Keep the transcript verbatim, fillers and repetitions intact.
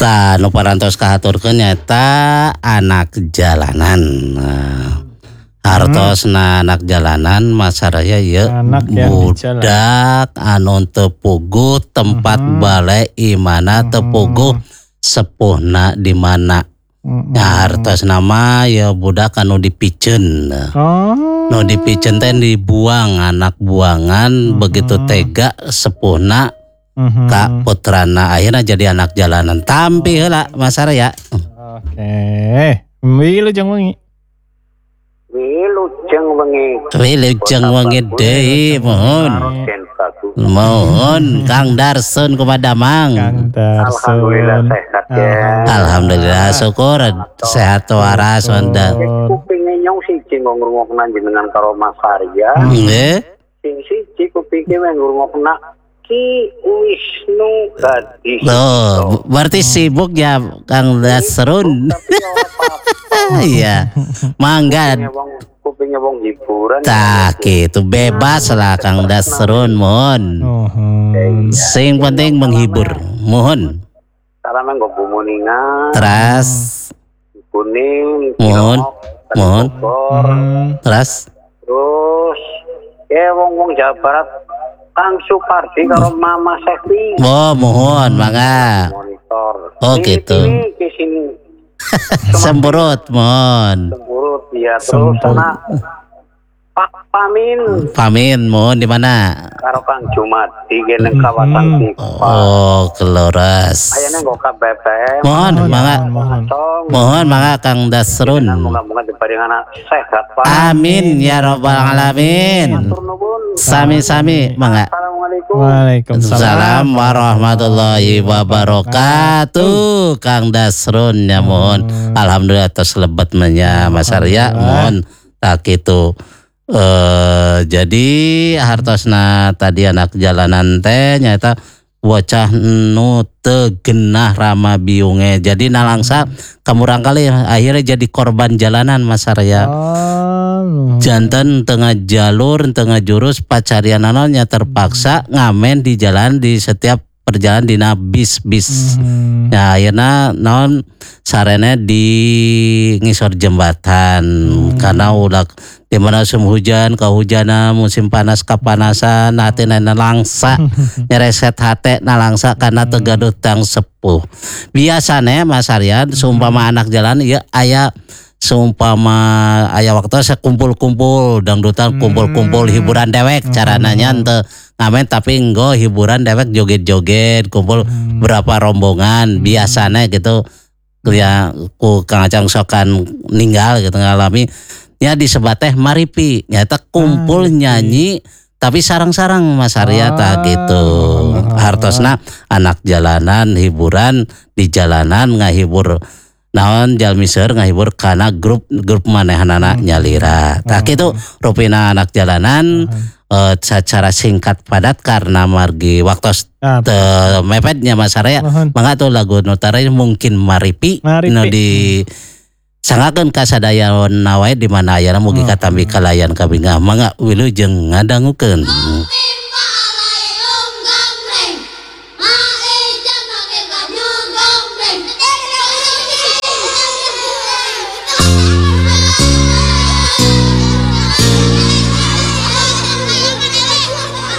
Ta nu parantos kahaturkeun nyaeta anak jalanan. Nah, hartosna anak jalanan masaraya ieu budak anu teu puguh tempat uh-huh. bale imana teu puguh sepuhna di mana. Uh-huh. Ya hartosna mah ya budak anu dipikeun. Oh. Nu dipikeun teh dibuang anak buangan uh-huh. begitu tega sepuhna uh-huh. ka putrana akhirna jadi anak jalanan. Tampi heula masaraya. Oke. Wilujeng wengi. Wilujeng wengi. Wilujeng wengi deui mohon. Mohon Kang Darsun kumaha Mang. Kang Darsun. Alhamdulillah sehat ya. Alhamdulillah syukur sehat waras wanda. Kupinge nyong siji ngrungokna jenengan karo Mas Arya. Nggih. Sing siji kupinge ngrungokna Ki Wisnu Gadis. Oh, berarti sibuk ya Kang Darsun. Iya. Mangga. Kupingnya wong hiburan. Tak gitu bebas lah Kang Darsun mohon. Sing penting menghibur mohon. Karena nggak bumuningan. Teras. Kuning. Mohon. Mohon. Teras. Terus ya wong wong Jawa Barat Kang Supardi karo Mama Sefi. Oh mohon mangga. Monitor. Oh gitu. Ini ke sini. Semburut mohon. Semburut ya terus sana Pak Pamin. Pamin mohon di mana? Karo Kang Jumadi geneng kawasan Tikpa. Oh keloras. Ayana nggo K B P M. Mohon mangga. Mohon mangga Kang Darsun. Moga-moga diparingan sehat Pak. Amin ya rabbal alamin. Sami-sami mangga. Assalamualaikum. Waalaikumsalam warahmatullahi wabarakatuh. Kang Darsun ya mohon. Alhamdulillah atas lebatnya Mas Arya mohon tak itu. Uh, jadi hartosna tadi anak jalanan teh nyata bocah nu teu genah rama biunge jadi nalangsa kamurang kali akhirnya jadi korban jalanan Mas Arya. Oh. Jantan tengah jalur tengah jurus pacarianana nya terpaksa ngamen di jalan di setiap perjalanan dina bis-bis. Mm-hmm. Ya akhirnya non sarene di ngisor jembatan mm-hmm. karena udah di mana musim hujan kehujanan musim panas kepanasan hati nana langsa nyereset hati nalangsa karena tegaduh tang sepuh biasanya Mas Aryan seumpama anak jalan ya ayah seumpama ayah waktu saya kumpul-kumpul dangdutan kumpul-kumpul hiburan dewek carananya ente ngamen tapi enggo hiburan dewek joget-joget kumpul berapa rombongan biasanya gitu ya ku Kang Acang sokan ninggal gitu ngalami ya disebat teh maripi nyata kumpul nyanyi tapi sarang-sarang Mas Arya tak gitu hartosna anak jalanan hiburan di jalanan ngahibur naon jalmi seur ngahibur kana grup grup manehanana nyalira tak gitu rupina anak jalanan uh, secara singkat padat karena margi waktu te mepetnya Mas Arya mangga tuh lagu notare mungkin maripi no di sangakeun kasadayan wae di mana ayana mugi katambi kalayan kabingah mangga wilujeng ngadangukeun.